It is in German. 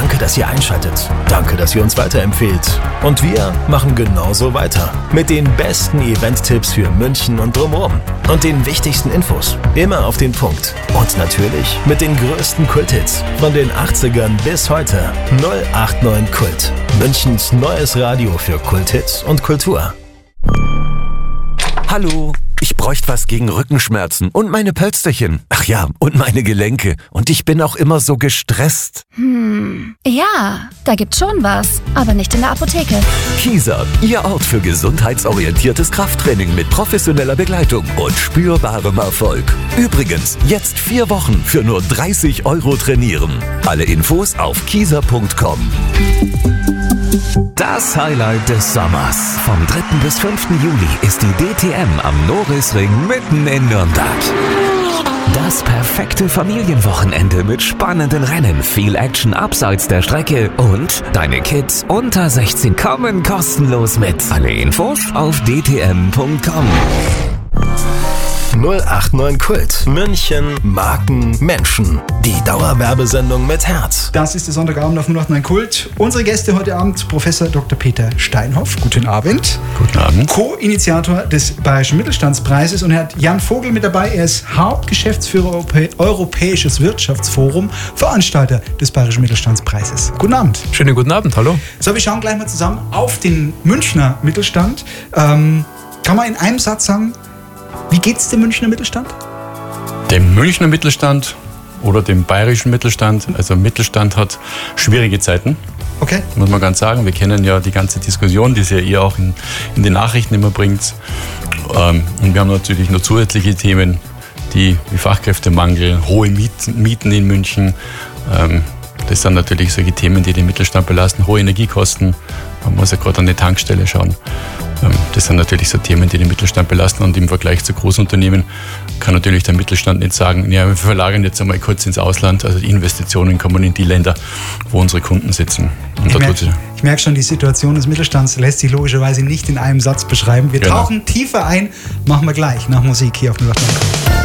Danke, dass ihr einschaltet. Danke, dass ihr uns weiterempfehlt. Und wir machen genauso weiter. Mit den besten Event-Tipps für München und drumherum. Und den wichtigsten Infos. Immer auf den Punkt. Und natürlich mit den größten Kulthits. Von den 80ern bis heute. 089 Kult. Münchens neues Radio für Kulthits und Kultur. Hallo, ich bräuchte was gegen Rückenschmerzen und meine Pölsterchen. Ach ja, und meine Gelenke. Und ich bin auch immer so gestresst. Ja, da gibt's schon was, aber nicht in der Apotheke. Kieser, Ihr Ort für gesundheitsorientiertes Krafttraining mit professioneller Begleitung und spürbarem Erfolg. Übrigens, jetzt 4 Wochen für nur 30 € trainieren. Alle Infos auf kieser.com. Das Highlight des Sommers. Vom 3. bis 5. Juli ist die DTM am Norisring mitten in Nürnberg. Das perfekte Familienwochenende mit spannenden Rennen, viel Action abseits der Strecke und deine Kids unter 16 kommen kostenlos mit. Alle Infos auf dtm.com. 089 Kult. München, Marken, Menschen. Die Dauerwerbesendung mit Herz. Das ist der Sonntagabend auf 089 Kult. Unsere Gäste heute Abend, Professor Dr. Peter Steinhoff. Guten Abend. Guten Abend. Co-Initiator des Bayerischen Mittelstandspreises und er hat Jan Vogel mit dabei. Er ist Hauptgeschäftsführer Europäisches Wirtschaftsforum, Veranstalter des Bayerischen Mittelstandspreises. Guten Abend. Schönen guten Abend, hallo. So, wir schauen gleich mal zusammen auf den Münchner Mittelstand. Kann man in einem Satz sagen, wie geht's dem Münchner Mittelstand? Dem Münchner Mittelstand oder dem bayerischen Mittelstand, also Mittelstand hat schwierige Zeiten. Okay. Muss man ganz sagen. Wir kennen ja die ganze Diskussion, die es ja ihr auch in den Nachrichten immer bringt. Und wir haben natürlich noch zusätzliche Themen, wie Fachkräftemangel, hohe Mieten in München. Das sind natürlich solche Themen, die den Mittelstand belasten. Hohe Energiekosten. Man muss ja gerade an die Tankstelle schauen. Das sind natürlich so Themen, die den Mittelstand belasten. Und im Vergleich zu Großunternehmen kann natürlich der Mittelstand nicht sagen, ja, wir verlagern jetzt einmal kurz ins Ausland. Also die Investitionen kommen in die Länder, wo unsere Kunden sitzen. Und ich merke schon, die Situation des Mittelstands lässt sich logischerweise nicht in einem Satz beschreiben. Wir tauchen tiefer ein, machen wir gleich nach Musik hier auf 089.